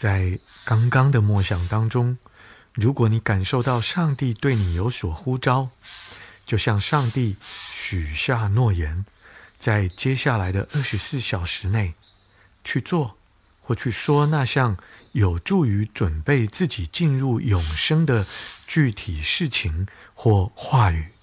在刚刚的默想当中，如果你感受到上帝对你有所呼召，就向上帝许下诺言，在接下来的24小时内去做或去说那项有助于准备自己进入永生的具体事情或话语。